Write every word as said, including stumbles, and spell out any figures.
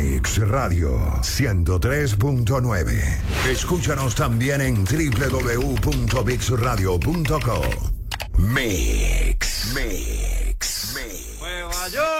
Mix Radio ciento tres punto nueve. Escúchanos también en doble u doble u doble u punto mix radio punto com. Mix, Mix, Mix. Nueva York.